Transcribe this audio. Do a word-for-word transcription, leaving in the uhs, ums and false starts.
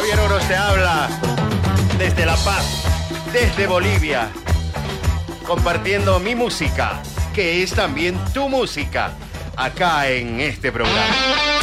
Javier Oroz te habla desde La Paz, desde Bolivia, compartiendo mi música, que es también tu música, acá en este programa.